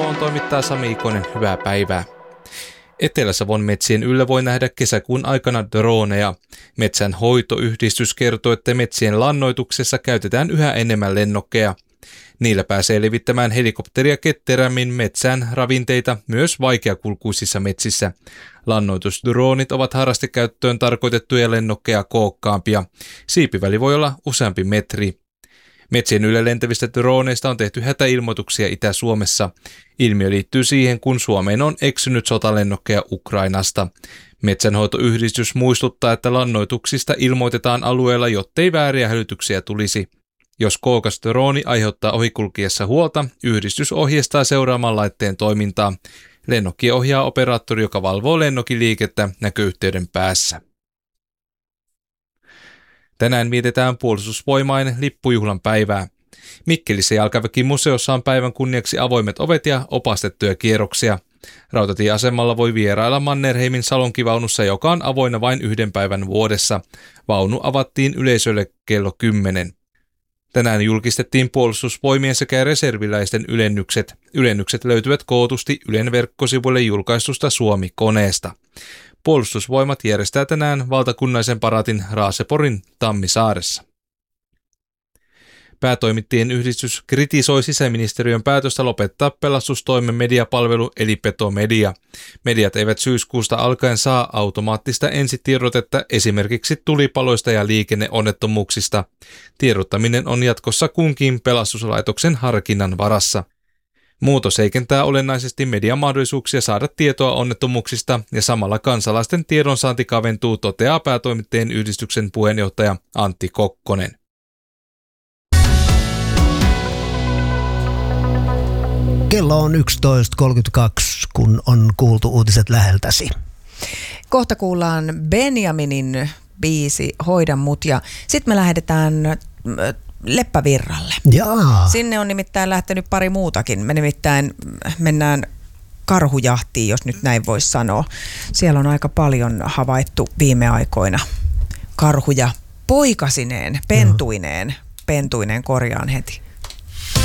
Savoon toimittaa Sami Ikonen, hyvää päivää. Etelä-Savon metsien yllä voi nähdä kesäkuun aikana droneja. Metsänhoitoyhdistys kertoo, että metsien lannoituksessa käytetään yhä enemmän lennokkeja. Niillä pääsee levittämään helikopteria ketterämmin metsään ravinteita myös vaikeakulkuisissa metsissä. Lannoitusdroonit ovat harrastekäyttöön tarkoitettuja lennokkeja kookkaampia. Siipiväli voi olla useampi metri. Metsien yllä lentävistä droneista on tehty hätäilmoituksia Itä-Suomessa. Ilmiö liittyy siihen, kun Suomeen on eksynyt sotalennokkeja Ukrainasta. Metsänhoitoyhdistys muistuttaa, että lannoituksista ilmoitetaan alueella, jottei vääriä hälytyksiä tulisi. Jos kookas drooni aiheuttaa ohikulkiessa huolta, yhdistys ohjeistaa seuraamaan laitteen toimintaa. Lennokki ohjaa operaattori, joka valvoo lennokin liikettä näköyhteyden päässä. Tänään vietetään Puolustusvoimain lippujuhlan päivää. Mikkelissä Jalkaväkimuseossa on päivän kunniaksi avoimet ovet ja opastettuja kierroksia. Rautatieasemalla voi vierailla Mannerheimin salonkivaunussa, joka on avoinna vain yhden päivän vuodessa. Vaunu avattiin yleisölle kello 10. Tänään julkistettiin Puolustusvoimien sekä reserviläisten ylennykset. Ylennykset löytyvät kootusti Ylen verkkosivuille julkaistusta Suomi-koneesta. Puolustusvoimat järjestää tänään valtakunnallisen paraatin Raaseporin Tammisaaressa. Päätoimittajien yhdistys kritisoi sisäministeriön päätöstä lopettaa pelastustoimen mediapalvelu eli Petomedia. Mediat eivät syyskuusta alkaen saa automaattista ensitiedotetta esimerkiksi tulipaloista ja liikenneonnettomuuksista. Tiedottaminen on jatkossa kunkin pelastuslaitoksen harkinnan varassa. Muutos heikentää olennaisesti median mahdollisuuksia saada tietoa onnettomuuksista ja samalla kansalaisten tiedonsaanti kaventuu, toteaa päätoimittajien yhdistyksen puheenjohtaja Antti Kokkonen. Kello on 11.32, kun on kuultu uutiset läheltäsi. Kohta kuullaan Benjaminin biisi Hoida mut ja sitten me lähdetään Leppävirralle. Jaa. Sinne on nimittäin lähtenyt pari muutakin. Me nimittäin mennään karhujahtiin, jos nyt näin voisi sanoa. Siellä on aika paljon havaittu viime aikoina karhuja poikasineen, pentuineen korjaan heti.